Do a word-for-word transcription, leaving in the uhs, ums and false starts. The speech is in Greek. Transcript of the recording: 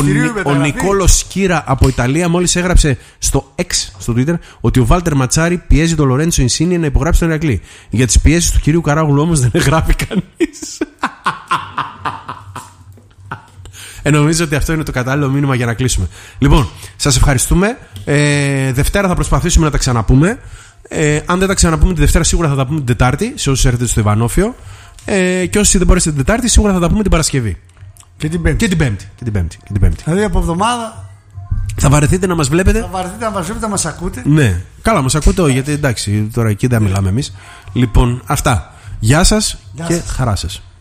ο Νικόλος Σκύρα από Ιταλία μόλις έγραψε στο X, στο Twitter, ότι ο Βάλτερ Ματσάρη πιέζει τον Λορέντσο Ινσίνι να υπογράψει τον Ηρακλή. Για τις πιέσεις του κυρίου Καράγουλου όμως δεν γράφει κανείς. Ε, νομίζω ότι αυτό είναι το κατάλληλο μήνυμα για να κλείσουμε. Λοιπόν, σας ευχαριστούμε. Ε, Δευτέρα θα προσπαθήσουμε να τα ξαναπούμε. Ε, αν δεν τα ξαναπούμε τη Δευτέρα, σίγουρα θα τα πούμε την Τετάρτη, σε όσους έρχεται στο Ιβανόφιο. Ε, και όσοι δεν μπορέσετε την Τετάρτη, σίγουρα θα τα πούμε την Παρασκευή. Και την Πέμπτη. Και την Πέμπτη. Και την Πέμπτη. Και την Πέμπτη. Δηλαδή από εβδομάδα. Θα βαρεθείτε να μας βλέπετε. Θα βαρεθείτε να μας βλέπετε, να μας ακούτε. Ναι. Καλά, μας ακούτε, γιατί εντάξει, τώρα εκεί δεν μιλάμε εμείς. Λοιπόν, αυτά. Γεια σας Γεια και σας. χαρά σας.